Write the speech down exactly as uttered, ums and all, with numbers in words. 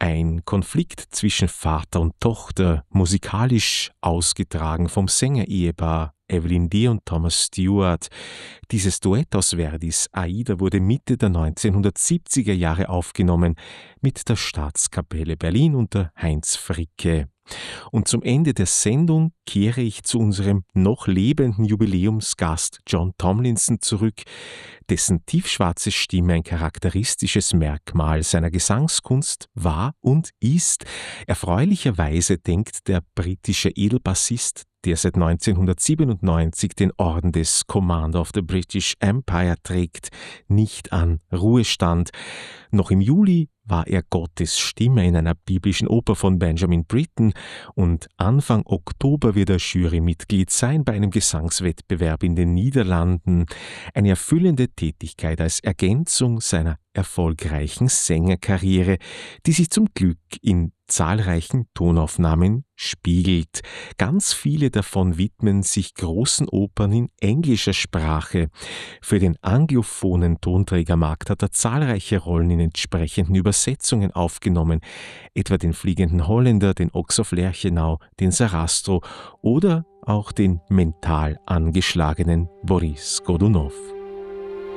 Ein Konflikt zwischen Vater und Tochter, musikalisch ausgetragen vom Sängerehepaar Evelyn Dee und Thomas Stewart. Dieses Duett aus Verdis Aida wurde Mitte der neunzehnhundertsiebziger Jahre aufgenommen mit der Staatskapelle Berlin unter Heinz Fricke. Und zum Ende der Sendung kehre ich zu unserem noch lebenden Jubiläumsgast John Tomlinson zurück, dessen tiefschwarze Stimme ein charakteristisches Merkmal seiner Gesangskunst war und ist. Erfreulicherweise denkt der britische Edelbassist, der seit neunzehnhundertsiebenundneunzig den Orden des Commander of the British Empire trägt, nicht an Ruhestand. Noch im Juli war er Gottes Stimme in einer biblischen Oper von Benjamin Britten und Anfang Oktober wird er Jurymitglied sein bei einem Gesangswettbewerb in den Niederlanden. Eine erfüllende Tätigkeit als Ergänzung seiner erfolgreichen Sängerkarriere, die sich zum Glück in zahlreichen Tonaufnahmen spiegelt. Ganz viele davon widmen sich großen Opern in englischer Sprache. Für den anglophonen Tonträgermarkt hat er zahlreiche Rollen in entsprechenden Übersetzungen aufgenommen, etwa den Fliegenden Holländer, den Ochs of Lerchenau, den Sarastro oder auch den mental angeschlagenen Boris Godunov.